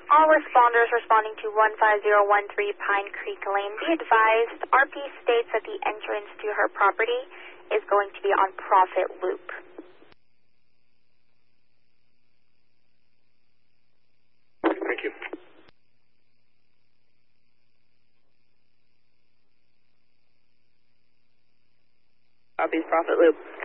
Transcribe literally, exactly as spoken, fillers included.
All responders responding to one five zero one three Pine Creek Lane, be advised, R P states that the entrance to her property is going to be on Profit Loop. Thank you. Copy's Profit Loop.